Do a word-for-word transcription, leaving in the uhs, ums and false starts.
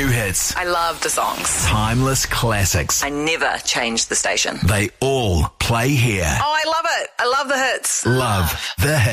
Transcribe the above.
hits. I love the songs. Timeless classics. I never change the station. They all play here. Oh, I love it. I love the hits. Love the hits.